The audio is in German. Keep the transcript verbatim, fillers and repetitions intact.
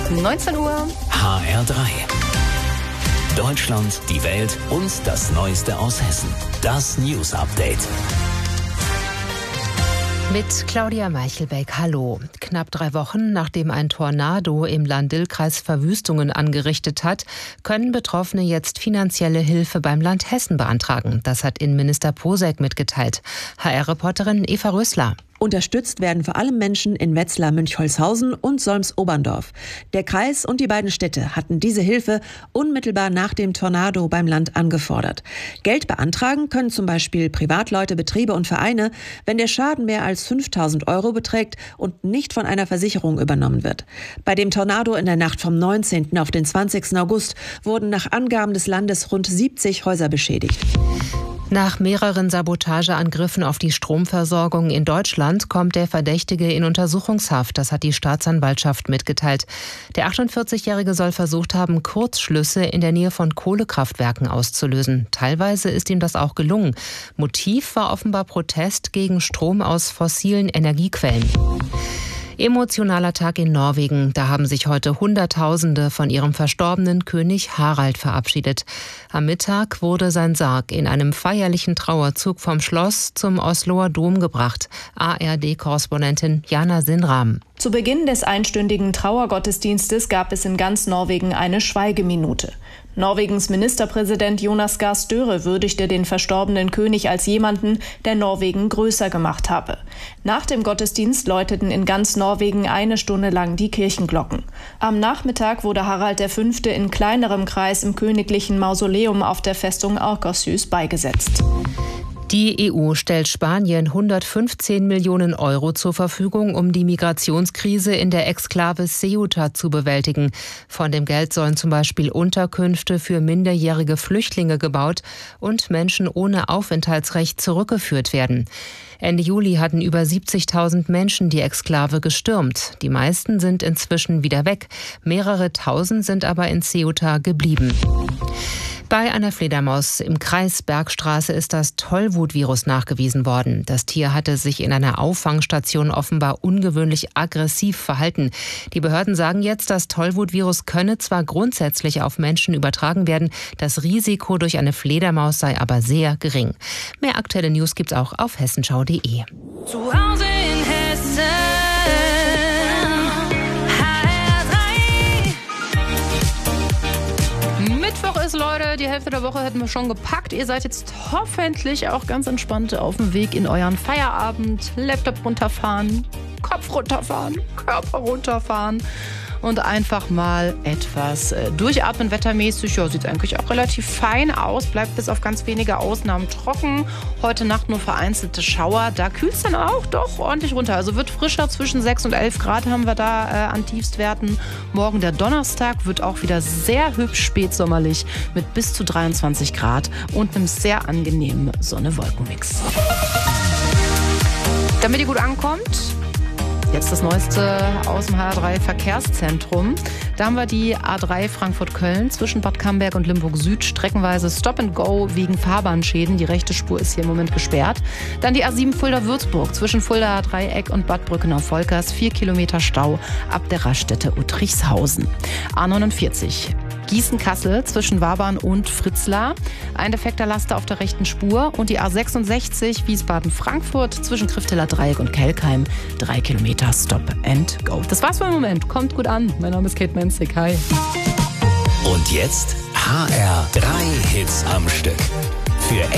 neunzehn Uhr. H R drei. Deutschland, die Welt und das Neueste aus Hessen. Das News Update. Mit Claudia Meichelbeck, hallo. Knapp drei Wochen nachdem ein Tornado im Lahn-Dill-Kreis Verwüstungen angerichtet hat, können Betroffene jetzt finanzielle Hilfe beim Land Hessen beantragen. Das hat Innenminister Posek mitgeteilt. H R-Reporterin Eva Rösler. Unterstützt werden vor allem Menschen in Wetzlar-Münchholzhausen und Solms-Oberndorf. Der Kreis und die beiden Städte hatten diese Hilfe unmittelbar nach dem Tornado beim Land angefordert. Geld beantragen können zum Beispiel Privatleute, Betriebe und Vereine, wenn der Schaden mehr als fünftausend Euro beträgt und nicht von einer Versicherung übernommen wird. Bei dem Tornado in der Nacht vom neunzehnten auf den zwanzigsten August wurden nach Angaben des Landes rund siebzig Häuser beschädigt. Nach mehreren Sabotageangriffen auf die Stromversorgung in Deutschland kommt der Verdächtige in Untersuchungshaft. Das hat die Staatsanwaltschaft mitgeteilt. Der achtundvierzigjährige soll versucht haben, Kurzschlüsse in der Nähe von Kohlekraftwerken auszulösen. Teilweise ist ihm das auch gelungen. Motiv war offenbar Protest gegen Strom aus fossilen Energiequellen. Emotionaler Tag in Norwegen. Da haben sich heute Hunderttausende von ihrem verstorbenen König Harald verabschiedet. Am Mittag wurde sein Sarg in einem feierlichen Trauerzug vom Schloss zum Osloer Dom gebracht. A R D-Korrespondentin Jana Sinram. Zu Beginn des einstündigen Trauergottesdienstes gab es in ganz Norwegen eine Schweigeminute. Norwegens Ministerpräsident Jonas Gahr Støre würdigte den verstorbenen König als jemanden, der Norwegen größer gemacht habe. Nach dem Gottesdienst läuteten in ganz Norwegen eine Stunde lang die Kirchenglocken. Am Nachmittag wurde Harald der Fünfte in kleinerem Kreis im königlichen Mausoleum auf der Festung Akershus beigesetzt. Die E U stellt Spanien hundertfünfzehn Millionen Euro zur Verfügung, um die Migrationskrise in der Exklave Ceuta zu bewältigen. Von dem Geld sollen zum Beispiel Unterkünfte für minderjährige Flüchtlinge gebaut und Menschen ohne Aufenthaltsrecht zurückgeführt werden. Ende Juli hatten über siebzigtausend Menschen die Exklave gestürmt. Die meisten sind inzwischen wieder weg. Mehrere Tausend sind aber in Ceuta geblieben. Bei einer Fledermaus im Kreis Bergstraße ist das Tollwutvirus nachgewiesen worden. Das Tier hatte sich in einer Auffangstation offenbar ungewöhnlich aggressiv verhalten. Die Behörden sagen jetzt, das Tollwutvirus könne zwar grundsätzlich auf Menschen übertragen werden, das Risiko durch eine Fledermaus sei aber sehr gering. Mehr aktuelle News gibt's auch auf hessenschau punkt de. Zu Hause in Hessen. Mittwoch ist, Leute, die Hälfte der Woche hätten wir schon gepackt. Ihr seid jetzt hoffentlich auch ganz entspannt auf dem Weg in euren Feierabend. Laptop runterfahren, Kopf runterfahren, Körper runterfahren und einfach mal etwas äh, durchatmen. Wettermäßig, ja, sieht eigentlich auch relativ fein aus. Bleibt bis auf ganz wenige Ausnahmen trocken. Heute Nacht nur vereinzelte Schauer. Da kühlt es dann auch doch ordentlich runter. Also wird frischer, zwischen sechs und elf Grad haben wir da äh, an Tiefstwerten. Morgen der Donnerstag wird auch wieder sehr hübsch spätsommerlich mit bis zu dreiundzwanzig Grad und einem sehr angenehmen Sonne-Wolken-Mix. Damit ihr gut ankommt, jetzt das Neueste aus dem H R drei Verkehrszentrum. Da haben wir die A drei Frankfurt-Köln zwischen Bad Camberg und Limburg Süd. Streckenweise Stop and Go wegen Fahrbahnschäden. Die rechte Spur ist hier im Moment gesperrt. Dann die A sieben Fulda-Würzburg zwischen Fuldaer Dreieck und Bad Brückenau-Volkers. Vier Kilometer Stau ab der Raststätte Uttrichshausen. A neunundvierzig Gießen-Kassel zwischen Wabern und Fritzlar. Ein defekter Laster auf der rechten Spur. Und die A sechsundsechzig Wiesbaden-Frankfurt zwischen Krifteler Dreieck und Kelkheim. Drei Kilometer Stop and Go. Das war's für den Moment. Kommt gut an. Mein Name ist Kate Menzig. Hi. Und jetzt H R drei Hits am Stück. Für